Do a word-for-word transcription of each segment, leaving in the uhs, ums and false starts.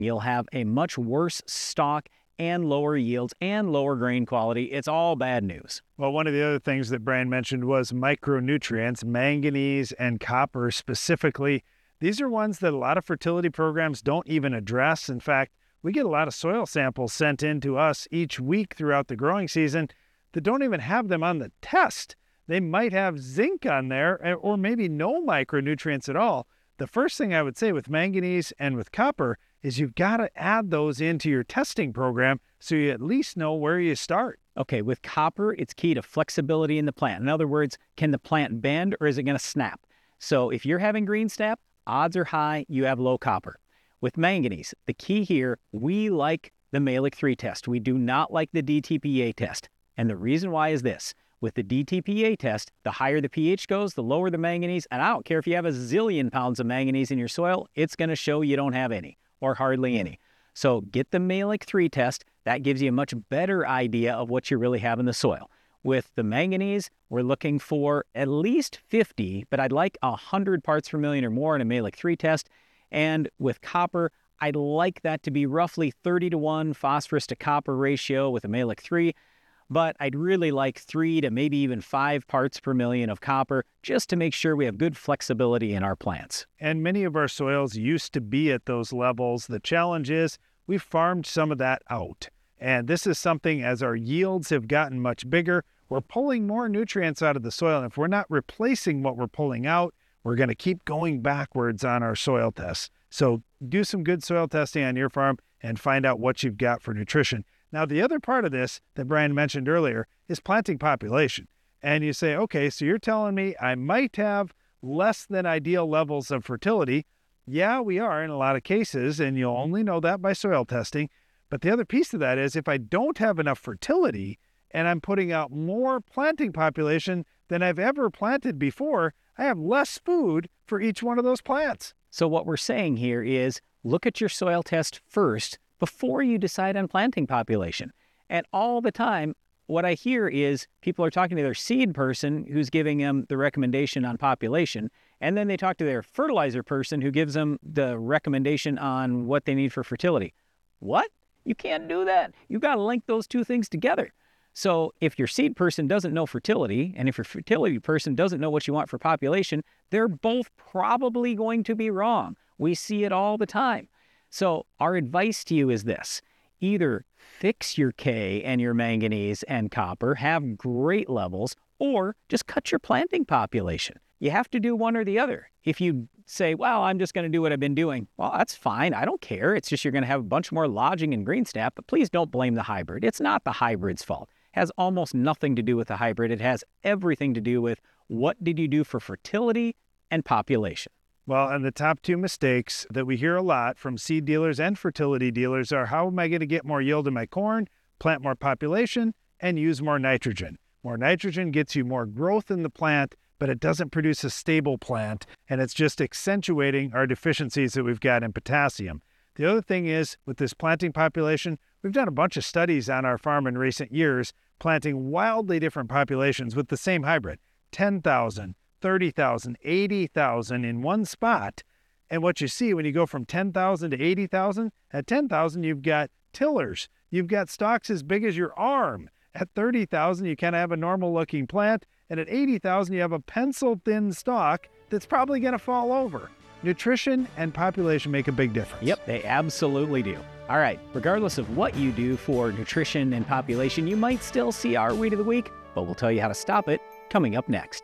you'll have a much worse stalk and lower yields and lower grain quality. It's all bad news. Well, one of the other things that Brian mentioned was micronutrients, manganese and copper specifically. These are ones that a lot of fertility programs don't even address. In fact, we get a lot of soil samples sent in to us each week throughout the growing season that don't even have them on the test. They might have zinc on there or maybe no micronutrients at all. The first thing I would say with manganese and with copper is you've got to add those into your testing program so you at least know where you start. Okay, with copper, it's key to flexibility in the plant. In other words, can the plant bend or is it going to snap? So if you're having green snap, odds are high you have low copper. With manganese, the key here, we like the Mehlich three test. We do not like the D T P A test. And the reason why is this. With the D T P A test, the higher the pH goes, the lower the manganese. And I don't care if you have a zillion pounds of manganese in your soil, it's going to show you don't have any or hardly any. So get the Mehlich three test. That gives you a much better idea of what you really have in the soil. With the manganese, we're looking for at least fifty, but I'd like one hundred parts per million or more in a Mehlich three test. And with copper, I'd like that to be roughly thirty to one phosphorus to copper ratio with a Mehlich three. But I'd really like three to maybe even five parts per million of copper just to make sure we have good flexibility in our plants. And many of our soils used to be at those levels. The challenge is we've farmed some of that out. And this is something, as our yields have gotten much bigger, we're pulling more nutrients out of the soil. And if we're not replacing what we're pulling out, we're going to keep going backwards on our soil tests. So do some good soil testing on your farm and find out what you've got for nutrition. Now, the other part of this that Brian mentioned earlier is planting population. And you say, okay, so you're telling me I might have less than ideal levels of fertility. Yeah, we are in a lot of cases, and you'll only know that by soil testing. But the other piece of that is if I don't have enough fertility and I'm putting out more planting population than I've ever planted before, I have less food for each one of those plants. So what we're saying here is look at your soil test first before you decide on planting population. And all the time, what I hear is people are talking to their seed person who's giving them the recommendation on population, and then they talk to their fertilizer person who gives them the recommendation on what they need for fertility. What? You can't do that. You've got to link those two things together. So if your seed person doesn't know fertility, and if your fertility person doesn't know what you want for population, they're both probably going to be wrong. We see it all the time. So our advice to you is this. Either fix your K and your manganese and copper, have great levels, or just cut your planting population. You have to do one or the other. If you say, well, I'm just going to do what I've been doing, well, that's fine. I don't care. It's just you're going to have a bunch more lodging and green snap, but please don't blame the hybrid. It's not the hybrid's fault. It has almost nothing to do with the hybrid. It has everything to do with what did you do for fertility and population. Well, and the top two mistakes that we hear a lot from seed dealers and fertility dealers are how am I going to get more yield in my corn, plant more population, and use more nitrogen. More nitrogen gets you more growth in the plant, but it doesn't produce a stable plant, and it's just accentuating our deficiencies that we've got in potassium. The other thing is, with this planting population, we've done a bunch of studies on our farm in recent years, planting wildly different populations with the same hybrid, ten thousand, thirty thousand, eighty thousand in one spot. And what you see when you go from ten thousand to eighty thousand, at ten thousand, you've got tillers. You've got stalks as big as your arm. At thirty thousand, you kind of have a normal looking plant. And at eighty thousand, you have a pencil thin stalk that's probably going to fall over. Nutrition and population make a big difference. Yep, they absolutely do. All right, regardless of what you do for nutrition and population, you might still see our Weed of the Week, but we'll tell you how to stop it coming up next.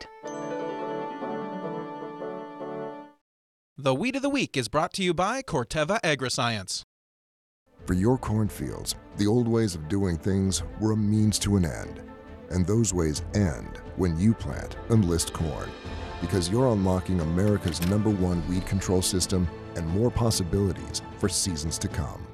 The Weed of the Week is brought to you by Corteva Agriscience. For your cornfields, the old ways of doing things were a means to an end. And those ways end when you plant Enlist corn. Because you're unlocking America's number one weed control system and more possibilities for seasons to come.